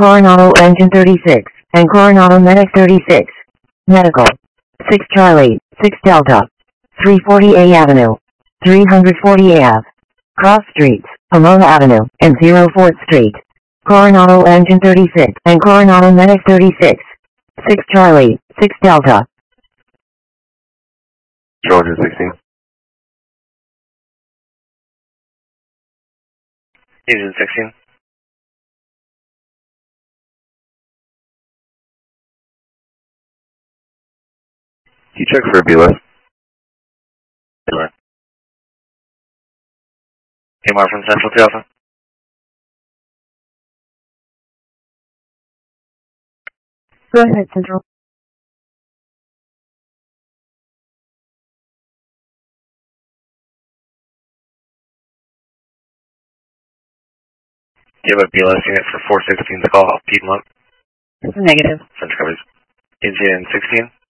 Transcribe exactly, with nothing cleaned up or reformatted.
Coronado Engine thirty-six, and Coronado Medic thirty-six. Medical. six Charlie, six Delta. three forty A Avenue. three forty Ave. Cross Streets, Pomona Avenue, and zero fourth Street. Coronado Engine thirty-six, and Coronado Medic thirty-six. six Charlie, six Delta. Georgia sixteen. Agent sixteen. Can you check for a B L S? Sure. K M R from Central to Alpha. Go ahead, Central. You have a B L S unit for four sixteen to call Piedmont. Negative. French covers. Agent sixteen.